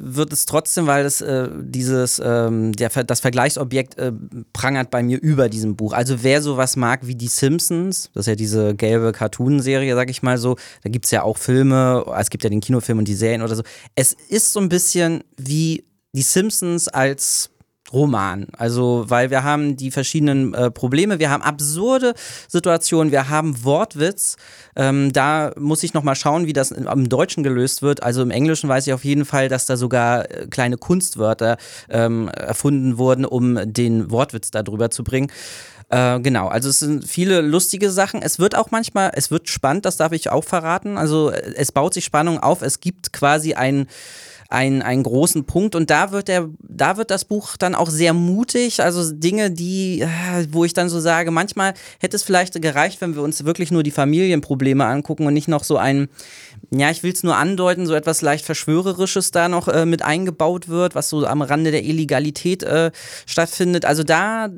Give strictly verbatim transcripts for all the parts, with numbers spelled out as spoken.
wird es trotzdem, weil es äh, dieses, ähm, der, das Vergleichsobjekt äh, prangert bei mir über diesem Buch. Also wer sowas mag wie die Simpsons, das ist ja diese gelbe Cartoon-Serie, sag ich mal so, da gibt es ja auch Filme, es gibt ja den Kinofilm und die Serien oder so. Es ist so ein bisschen wie die Simpsons als Roman, also weil wir haben die verschiedenen äh, Probleme, wir haben absurde Situationen, wir haben Wortwitz, ähm, da muss ich nochmal schauen, wie das im Deutschen gelöst wird, also im Englischen weiß ich auf jeden Fall, dass da sogar äh, kleine Kunstwörter ähm, erfunden wurden, um den Wortwitz da drüber zu bringen. Äh, genau, also es sind viele lustige Sachen. Es wird auch manchmal, es wird spannend, das darf ich auch verraten. Also es baut sich Spannung auf. Es gibt quasi ein Ein, einen großen Punkt und da wird der, da wird das Buch dann auch sehr mutig, also Dinge, die, wo ich dann so sage, manchmal hätte es vielleicht gereicht, wenn wir uns wirklich nur die Familienprobleme angucken und nicht noch so ein, ja, ich will es nur andeuten, so etwas leicht Verschwörerisches da noch äh, mit eingebaut wird, was so am Rande der Illegalität äh, stattfindet. Also da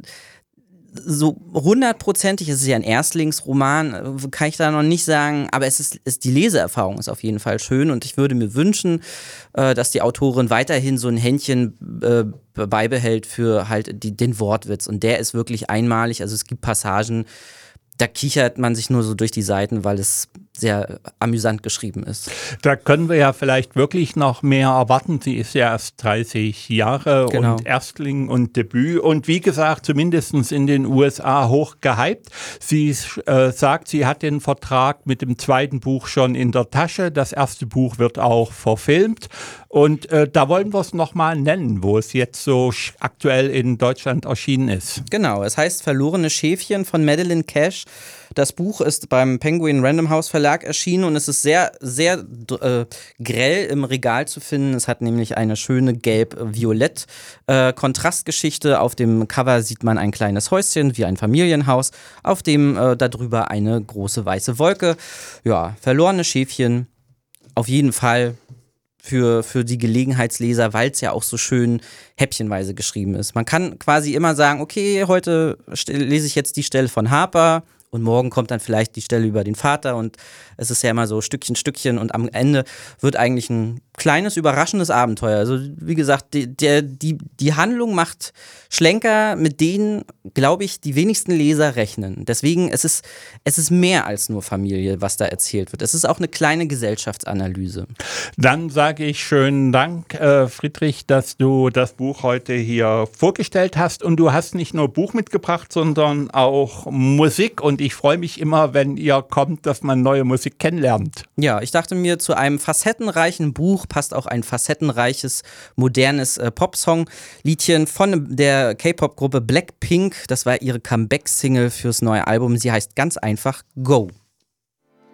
so hundertprozentig, es ist ja ein Erstlingsroman, kann ich da noch nicht sagen, aber es ist, ist die Leseerfahrung ist auf jeden Fall schön und ich würde mir wünschen, äh, dass die Autorin weiterhin so ein Händchen äh, beibehält für halt die, den Wortwitz und der ist wirklich einmalig, also es gibt Passagen, da kichert man sich nur so durch die Seiten, weil es sehr amüsant geschrieben ist. Da können wir ja vielleicht wirklich noch mehr erwarten. Sie ist ja erst dreißig Jahre Genau. Und Erstling und Debüt und wie gesagt, zumindest in den U S A hoch gehypt. Sie äh, sagt, sie hat den Vertrag mit dem zweiten Buch schon in der Tasche. Das erste Buch wird auch verfilmt und äh, da wollen wir es nochmal nennen, wo es jetzt so aktuell in Deutschland erschienen ist. Genau, es heißt Verlorene Schäfchen von Madeleine Cash. Das Buch ist beim Penguin Random House Verlag erschienen und es ist sehr, sehr äh, grell im Regal zu finden. Es hat nämlich eine schöne gelb-violett äh, Kontrastgeschichte. Auf dem Cover sieht man ein kleines Häuschen wie ein Familienhaus, auf dem äh, darüber eine große weiße Wolke. Ja, Verlorene Schäfchen, auf jeden Fall für, für die Gelegenheitsleser, weil es ja auch so schön häppchenweise geschrieben ist. Man kann quasi immer sagen, okay, heute lese ich jetzt die Stelle von Harper, und morgen kommt dann vielleicht die Stelle über den Vater und es ist ja immer so Stückchen, Stückchen und am Ende wird eigentlich ein kleines, überraschendes Abenteuer. Also wie gesagt, die, der, die, die Handlung macht Schlenker, mit denen, glaube ich, die wenigsten Leser rechnen. Deswegen, es ist, es ist mehr als nur Familie, was da erzählt wird. Es ist auch eine kleine Gesellschaftsanalyse. Dann sage ich schönen Dank, äh, Friedrich, dass du das Buch heute hier vorgestellt hast und du hast nicht nur Buch mitgebracht, sondern auch Musik und ich freue mich immer, wenn ihr kommt, dass man neue Musik kennenlernt. Ja, ich dachte mir, zu einem facettenreichen Buch passt auch ein facettenreiches, modernes äh, Popsong-Liedchen von der K-Pop-Gruppe Blackpink. Das war ihre Comeback-Single fürs neue Album. Sie heißt ganz einfach Go.